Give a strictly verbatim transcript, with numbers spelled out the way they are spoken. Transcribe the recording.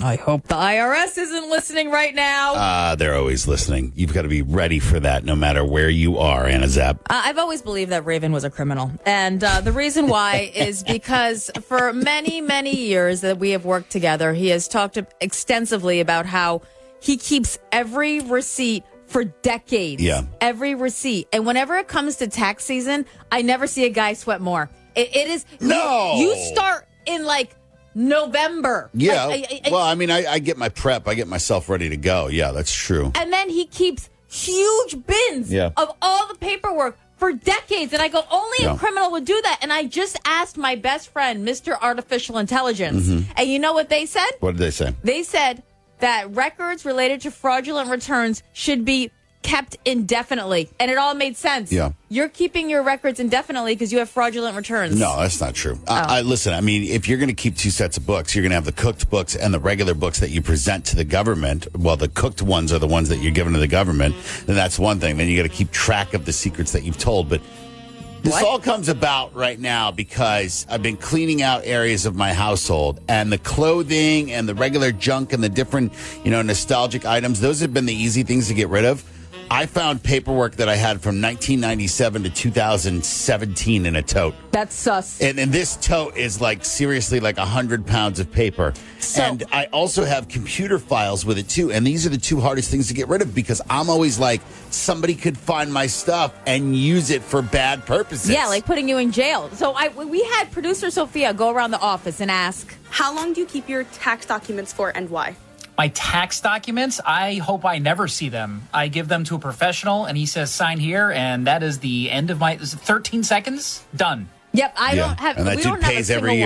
I hope the I R S isn't listening right now. Uh, they're always listening. You've got to be ready for that no matter where you are, Anna Zapp. Uh, I've always believed that Raven was a criminal. And uh, the reason why is because for many, many years that we have worked together, he has talked extensively about how he keeps every receipt for decades. Yeah. Every receipt. And whenever it comes to tax season, I never see a guy sweat more. It, it is. No. You, you start in like November. Yeah. Like, I, I, well, I mean, I, I get my prep. I get myself ready to go. Yeah, that's true. And then he keeps huge bins Yeah. of all the paperwork for decades. And I go, only Yeah. a criminal would do that. And I just asked my best friend, Mister Artificial Intelligence. Mm-hmm. And you know what they said? What did they say? They said that records related to fraudulent returns should be kept indefinitely. And it all made sense. Yeah. You're keeping your records indefinitely because you have fraudulent returns. No, that's not true. Oh. I, I listen. I mean, if you're going to keep two sets of books, you're going to have the cooked books and the regular books that you present to the government. Well, the cooked ones are the ones that you're giving to the government. Then that's one thing. Then you got to keep track of the secrets that you've told. But this What? all comes about right now because I've been cleaning out areas of my household, and the clothing and the regular junk and the different, you know, nostalgic items. Those have been the easy things to get rid of. I found paperwork that I had from nineteen ninety-seven to two thousand seventeen in a tote. That's sus. And, and this tote is like seriously like one hundred pounds of paper. So- and I also have computer files with it too. And these are the two hardest things to get rid of because I'm always like, somebody could find my stuff and use it for bad purposes. Yeah, like putting you in jail. So I, we had producer Sophia go around the office and ask, How long do you keep your tax documents for and why? My tax documents, I hope I never see them. I give them to a professional, and he says, sign here, and that is the end of my... Is it thirteen seconds? Done. yep, I Yeah. don't have... And that we dude don't have a pays every single year.